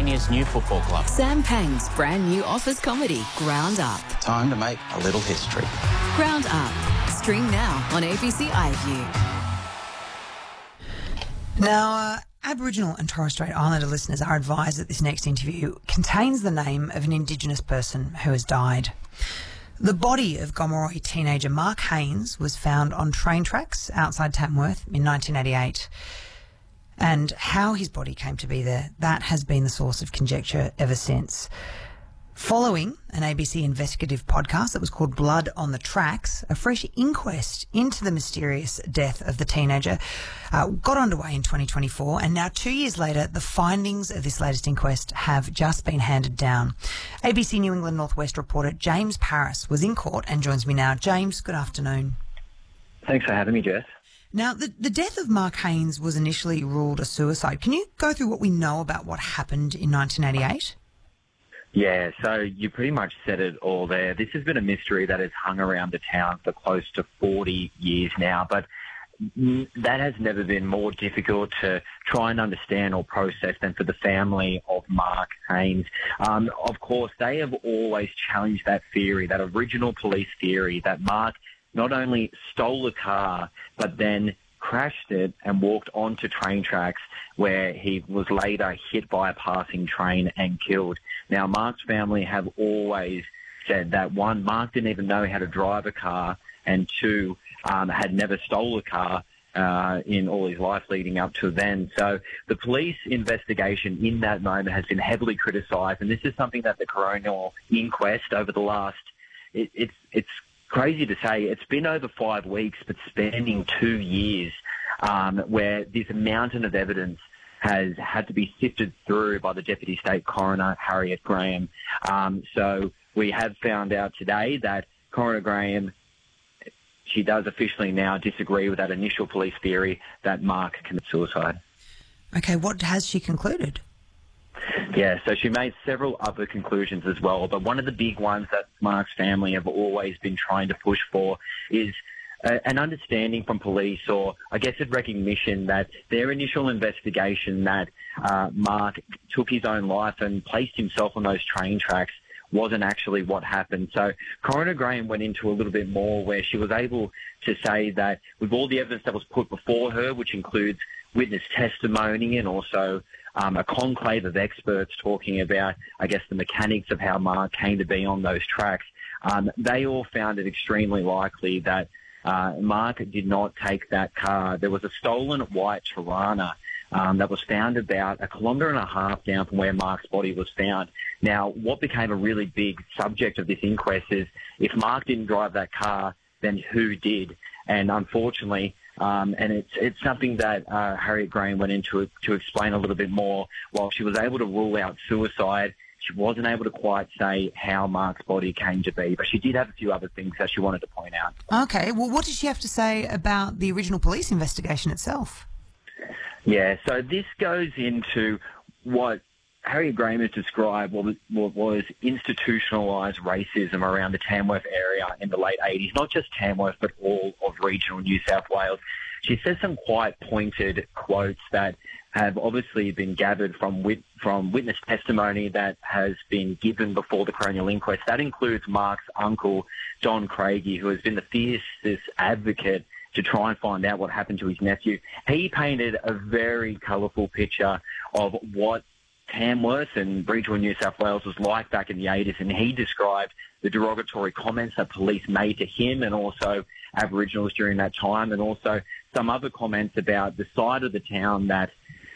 Tasmania's new football club. Sam Pang's brand new office comedy, Ground Up. Time to make a little history. Ground Up. Stream now on ABC iView. Now, Aboriginal and Torres Strait Islander listeners are advised that this next interview contains the name of an Indigenous person who has died. The body of Gomeroi teenager Mark Haynes was found on train tracks outside Tamworth in 1988. And how his body came to be there, that has been the source of conjecture ever since. Following an ABC investigative podcast that was called Blood on the Tracks, a fresh inquest into the mysterious death of the teenager got underway in 2024, and now 2 years later, the findings of this latest inquest have just been handed down. ABC New England Northwest reporter James Paris was in court and joins me now. James, good afternoon. Thanks for having me, Jess. Now, the death of Mark Haynes was initially ruled a suicide. Can you go through what we know about what happened in 1988? Yeah, so you pretty much said it all there. This has been a mystery that has hung around the town for close to 40 years now, but that has never been more difficult to try and understand or process than for the family of Mark Haynes. Of course, they have always challenged that theory, that original police theory, that Mark not only stole a car, but then crashed it and walked onto train tracks where he was later hit by a passing train and killed. Now, Mark's family have always said that, one, Mark didn't even know how to drive a car, and two, had never stole a car in all his life leading up to then. So the police investigation in that moment has been heavily criticised, and this is something that the coronial inquest over the last, it's crazy to say, it's been over 5 weeks, but spanning 2 years, where this mountain of evidence has had to be sifted through by the Deputy State Coroner, Harriet Graham. So we have found out today that Coroner Graham, she does officially now disagree with that initial police theory that Mark committed suicide. Okay, what has she concluded? Yeah, so she made several other conclusions as well, but one of the big ones that Mark's family have always been trying to push for is an understanding from police, or I guess a recognition that their initial investigation that Mark took his own life and placed himself on those train tracks wasn't actually what happened. So Coroner Graham went into a little bit more, where she was able to say that with all the evidence that was put before her, which includes witness testimony and also a conclave of experts talking about, I guess, the mechanics of how Mark came to be on those tracks, they all found it extremely likely that Mark did not take that car. There was a stolen white Tirana that was found about 1.5 kilometres down from where Mark's body was found. Now, what became a really big subject of this inquest is, if Mark didn't drive that car, then who did? And unfortunately, and it's something that Harriet Graham went into to explain a little bit more. While she was able to rule out suicide, she wasn't able to quite say how Mark's body came to be, but she did have a few other things that she wanted to point out. Okay, well, what did she have to say about the original police investigation itself? Yeah, so this goes into what Harriet Graham has described what was institutionalised racism around the Tamworth area in the late 80s, not just Tamworth, but all of regional New South Wales. She says some quite pointed quotes that have obviously been gathered from witness testimony that has been given before the coronial inquest. That includes Mark's uncle, John Craigie, who has been the fiercest advocate to try and find out what happened to his nephew. He painted a very colourful picture of what Tamworth and regional New South Wales was like back in the 80s, and he described the derogatory comments that police made to him and also Aboriginals during that time, and also some other comments about the side of the town that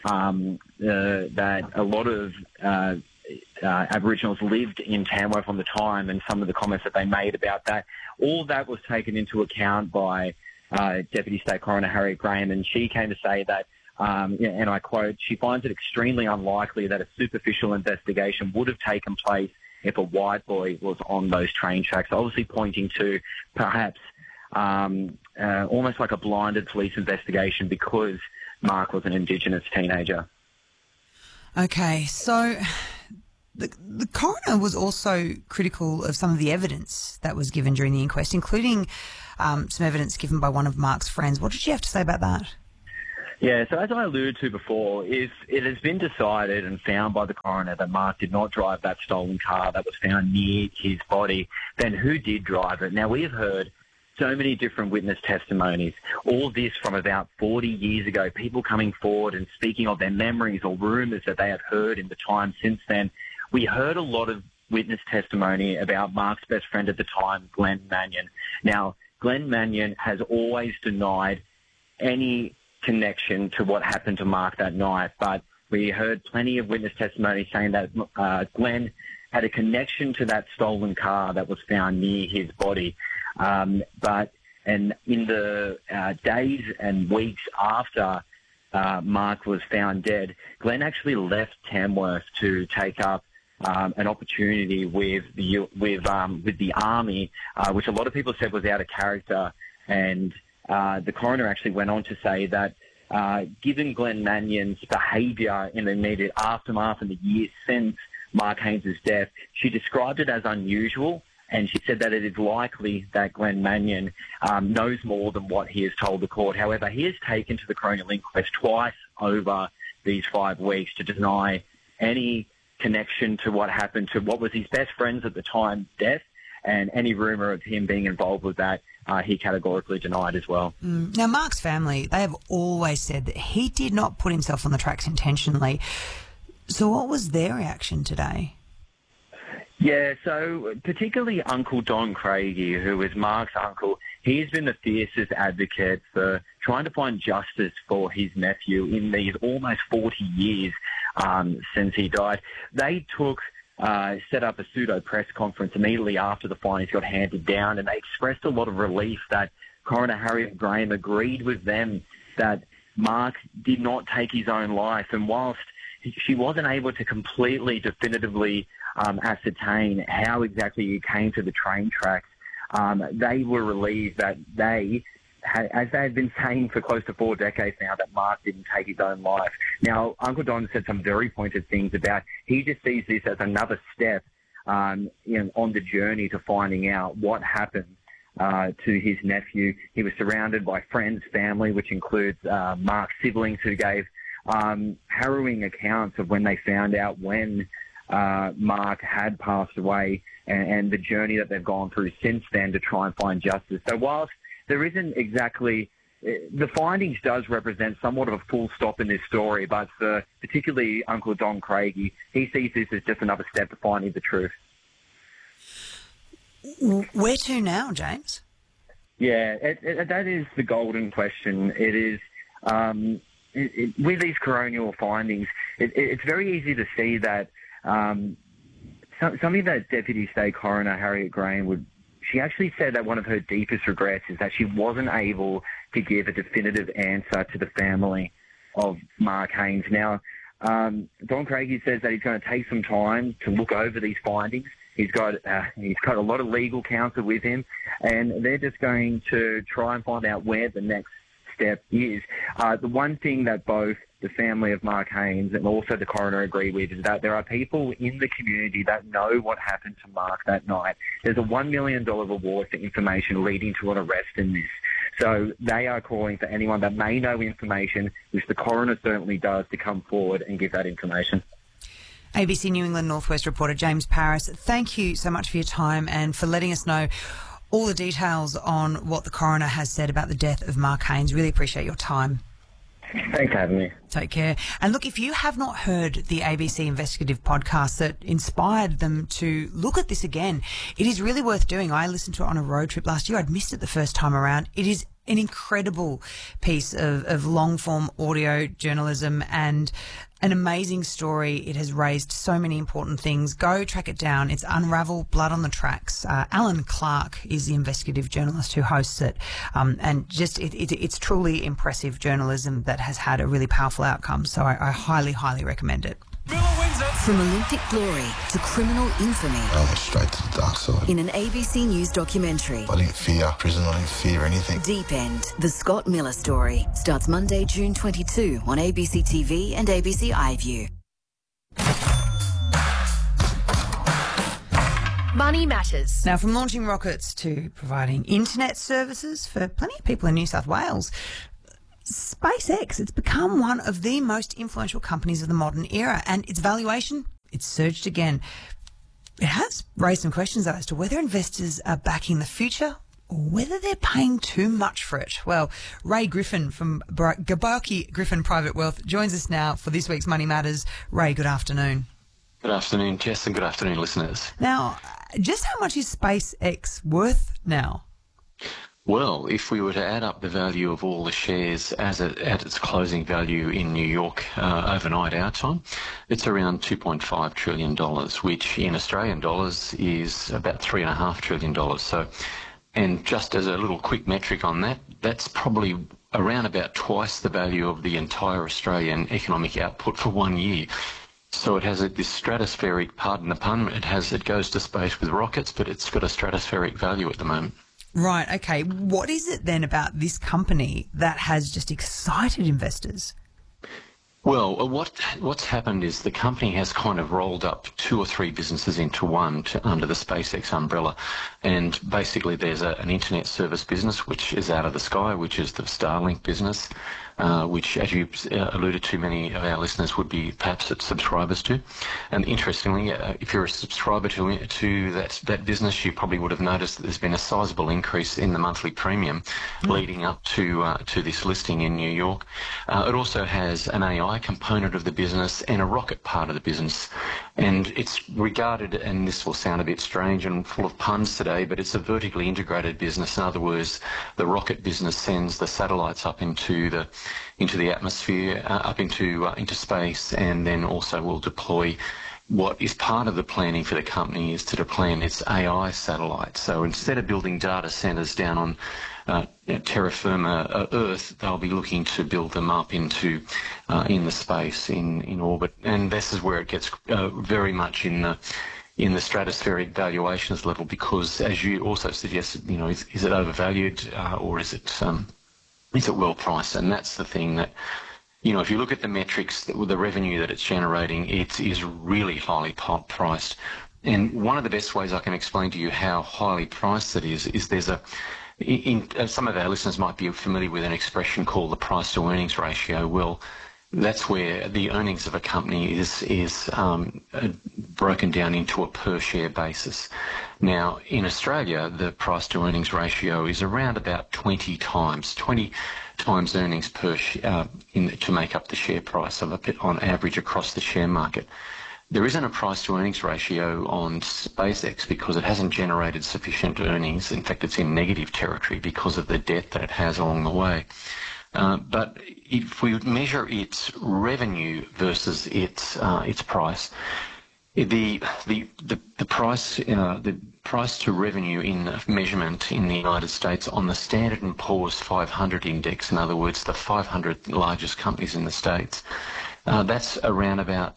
that a lot of Aboriginals lived in Tamworth on the time, and some of the comments that they made about that. All of that was taken into account by Deputy State Coroner Harriet Graham, and she came to say that, and I quote, she finds it extremely unlikely that a superficial investigation would have taken place if a white boy was on those train tracks, obviously pointing to perhaps almost like a blinded police investigation because Mark was an Indigenous teenager. Okay, so the coroner was also critical of some of the evidence that was given during the inquest, including some evidence given by one of Mark's friends. What did she have to say about that? Yeah, so as I alluded to before, if it has been decided and found by the coroner that Mark did not drive that stolen car that was found near his body, then who did drive it? Now, we have heard so many different witness testimonies, all this from about 40 years ago, people coming forward and speaking of their memories or rumours that they have heard in the time since then. We heard a lot of witness testimony about Mark's best friend at the time, Glenn Mannion. Now, Glenn Mannion has always denied any connection to what happened to Mark that night, but we heard plenty of witness testimony saying that Glenn had a connection to that stolen car that was found near his body. And in the days and weeks after Mark was found dead, Glenn actually left Tamworth to take up an opportunity with the army, which a lot of people said was out of character. And the coroner actually went on to say that given Glenn Mannion's behaviour in the immediate aftermath and the years since Mark Haynes' death, she described it as unusual, and she said that it is likely that Glenn Mannion knows more than what he has told the court. However, he has taken to the coronial inquest twice over these 5 weeks to deny any connection to what happened to what was his best friend's at the time's death, and any rumour of him being involved with that, he categorically denied as well. Now, Mark's family, they have always said that he did not put himself on the tracks intentionally. So what was their reaction today? Yeah, so particularly Uncle Don Craigie, who is Mark's uncle, he's been the fiercest advocate for trying to find justice for his nephew in these almost 40 years since he died. They set up a pseudo press conference immediately after the findings got handed down, and they expressed a lot of relief that Coroner Harriet Graham agreed with them that Mark did not take his own life. And whilst she wasn't able to completely definitively ascertain how exactly he came to the train tracks, they were relieved that they, as they had been saying for close to 4 decades now, that Mark didn't take his own life. Now, Uncle Don said some very pointed things about he just sees this as another step on the journey to finding out what happened to his nephew. He was surrounded by friends, family, which includes Mark's siblings, who gave harrowing accounts of when they found out when Mark had passed away, and the journey that they've gone through since then to try and find justice. So whilst there isn't exactly, the findings does represent somewhat of a full stop in this story, but for particularly Uncle Don Craigie, he sees this as just another step to finding the truth. Where to now, James? Yeah, that is the golden question. It is, with these coronial findings, it's very easy to see that something that Deputy State Coroner Harriet Graham she actually said that one of her deepest regrets is that she wasn't able to give a definitive answer to the family of Mark Haynes. Now, Don Craigie says that he's going to take some time to look over these findings. He's got a lot of legal counsel with him, and they're just going to try and find out where the next step is. The one thing that both the family of Mark Haynes and also the coroner agree with is that there are people in the community that know what happened to Mark that night. There's a $1 million reward for information leading to an arrest in this. So they are calling for anyone that may know information, which the coroner certainly does, to come forward and give that information. ABC New England Northwest reporter James Paris, thank you so much for your time and for letting us know all the details on what the coroner has said about the death of Mark Haynes. Really appreciate your time. Thanks for having me. Take care. And look, if you have not heard the ABC Investigative podcast that inspired them to look at this again, it is really worth doing. I listened to it on a road trip last year. I'd missed it the first time around. It is an incredible piece of long-form audio journalism and an amazing story. It has raised so many important things. Go track it down. It's Unravel, Blood on the Tracks. Alan Clark is the investigative journalist who hosts it. And just it's truly impressive journalism that has had a really powerful outcome. So I highly, highly recommend it. From Olympic glory to criminal infamy. I went straight to the dark side. In an ABC News documentary. I didn't fear prison, I didn't fear anything. Deep End, the Scott Miller story, starts Monday, June 22 on ABC TV and ABC iView. Money matters. Now, from launching rockets to providing internet services for plenty of people in New South Wales, SpaceX, it's become one of the most influential companies of the modern era, and its valuation, it's surged again. It has raised some questions, though, as to whether investors are backing the future or whether they're paying too much for it. Well, Ray Griffin from Gabaki Griffin Private Wealth joins us now for this week's Money Matters. Ray, good afternoon. Good afternoon, Jess, and good afternoon, listeners. Now, just how much is SpaceX worth now? Well, if we were to add up the value of all the shares at its closing value in New York overnight our time, it's around $2.5 trillion, which in Australian dollars is about $3.5 trillion. So, and just as a little quick metric on that, that's probably around about twice the value of the entire Australian economic output for 1 year. So it has this stratospheric, pardon the pun, it goes to space with rockets, but it's got a stratospheric value at the moment. Right, okay. What is it then about this company that has just excited investors? Well, what's happened is the company has kind of rolled up 2 or 3 businesses into one under the SpaceX umbrella. And basically there's an internet service business, which is out of the sky, which is the Starlink business, which, as you alluded to, many of our listeners would be perhaps subscribers to. And interestingly, if you're a subscriber to that business, you probably would have noticed that there's been a sizable increase in the monthly premium leading up to this listing in New York. It also has an AI component of the business and a rocket part of the business. And it's regarded, and this will sound a bit strange and full of puns today, but it's a vertically integrated business. In other words, the rocket business sends the satellites up into the atmosphere, up into space, and then also will deploy. What is part of the planning for the company is to deploy its AI satellites. So instead of building data centers down on terra firma Earth, they'll be looking to build them up in the space in orbit. And this is where it gets very much in the stratospheric valuations level, because, as you also suggested, is it overvalued or is it well priced? And that's the thing that, if you look at the metrics, the revenue that it's generating, it is really highly priced. And one of the best ways I can explain to you how highly priced it is there's some of our listeners might be familiar with an expression called the price to earnings ratio. Well, that's where the earnings of a company is broken down into a per share basis. Now, in Australia, the price to earnings ratio is around about 20 times earnings to make up the share price on average across the share market. There isn't a price to earnings ratio on SpaceX because it hasn't generated sufficient earnings. In fact, it's in negative territory because of the debt that it has along the way. But if we measure its revenue versus its price, the price to revenue in measurement in the United States on the Standard & Poor's 500 index, in other words, the 500 largest companies in the States, that's around about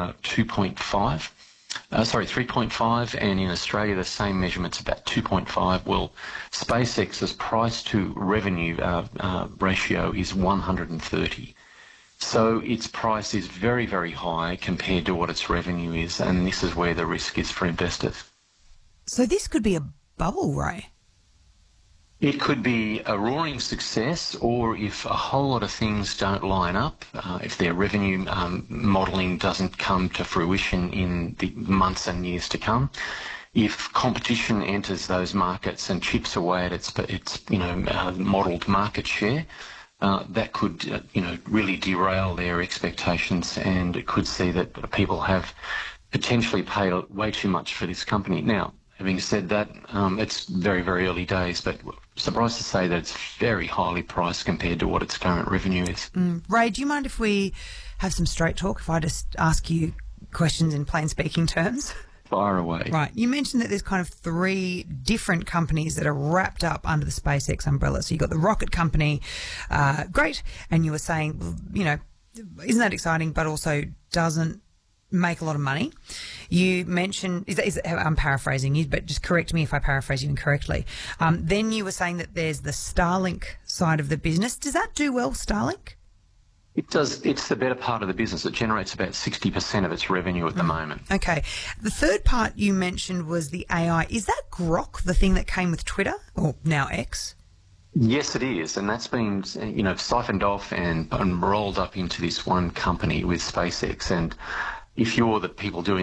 3.5, and in Australia the same measurement's about 2.5. Well, SpaceX's price to revenue ratio is 130. So its price is very, very high compared to what its revenue is, and this is where the risk is for investors. So this could be a bubble, Ray. It could be a roaring success, or if a whole lot of things don't line up, if their revenue modelling doesn't come to fruition in the months and years to come, if competition enters those markets and chips away at its modelled market share, that could really derail their expectations, and it could see that people have potentially paid way too much for this company. Now, having said that, it's very, very early days, but surprised to say that it's very highly priced compared to what its current revenue is. Ray, do you mind if we have some straight talk, if I just ask you questions in plain speaking terms? Fire away. Right. You mentioned that there's kind of 3 different companies that are wrapped up under the SpaceX umbrella. So you've got the rocket company, great, and you were saying, isn't that exciting, but also doesn't make a lot of money. You mentioned, I'm paraphrasing you, but just correct me if I paraphrase you incorrectly. Then you were saying that there's the Starlink side of the business. Does that do well, Starlink? It does. It's the better part of the business. It generates about 60% of its revenue at the moment. Okay. The third part you mentioned was the AI. Is that Grok, the thing that came with Twitter, or now X? Yes, it is, and that's been, siphoned off and rolled up into this one company with SpaceX. And if you're the people doing